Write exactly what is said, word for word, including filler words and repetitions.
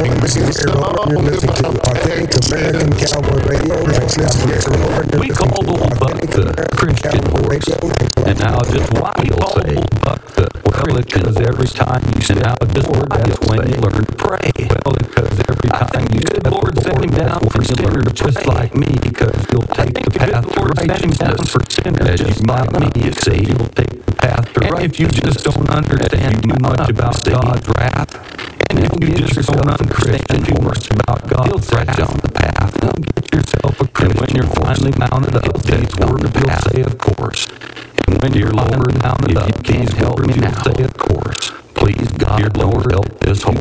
You're listening to Authentic American Cowboy Radio. We call Old Buck the Christian horse, and now just why you'll say Buck the well, because every time you say out this word, that's when you learn to pray. Well, because every time you say the Lord sent him down for sinners just like me, because you'll take the path to righteousness for sinners just like me. You see, you'll take the path to righteousness. If you just don't understand too much about God's wrath, and if you just don't understand too much about God's wrath on the path, now get yourself a Christian. And when you're finally mounted up, these words will say, of course. And when you're Lord mounted up, you can't help me now. Say, of course. Please, God, Lord, help this horse.